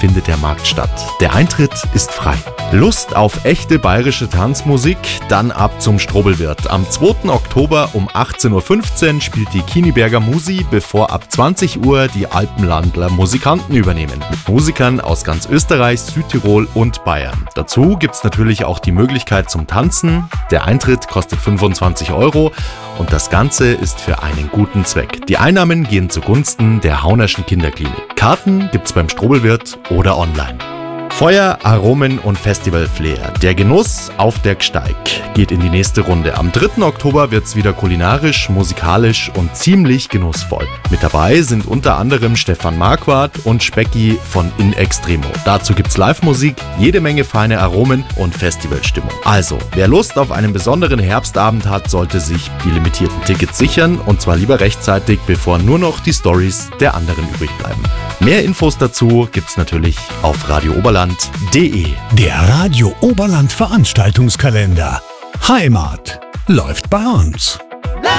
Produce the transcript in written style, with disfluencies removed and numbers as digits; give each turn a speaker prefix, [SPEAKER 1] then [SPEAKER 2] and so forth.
[SPEAKER 1] findet der Markt statt. Der Eintritt ist frei. Lust auf echte bayerische Tanzmusik? Dann ab zum Strobelwirt. Am 2. Oktober um 18.15 Uhr spielt die Kiniberger Musi, bevor ab 20 Uhr die Alpenlandler Musikanten übernehmen. Mit Musikern aus ganz Österreich, Südtirol und Bayern. Dazu gibt's natürlich auch die Möglichkeit zum Tanzen. Der Eintritt kostet 25 € und das Ganze ist für einen guten Zweck. Die Einnahmen gehen zugunsten der Haunerschen Kinderklinik. Karten gibt's beim Strobelwirt oder online. Feuer, Aromen und Festival-Flair. Der Genuss auf der Gsteig geht in die nächste Runde. Am 3. Oktober wird's wieder kulinarisch, musikalisch und ziemlich genussvoll. Mit dabei sind unter anderem Stefan Marquardt und Specki von In Extremo. Dazu gibt's Live-Musik, jede Menge feine Aromen und Festivalstimmung. Also, wer Lust auf einen besonderen Herbstabend hat, sollte sich die limitierten Tickets sichern und zwar lieber rechtzeitig, bevor nur noch die Stories der anderen übrig bleiben. Mehr Infos dazu gibt's natürlich auf radiooberland.de.
[SPEAKER 2] Der Radio Oberland Veranstaltungskalender. Heimat läuft bei uns.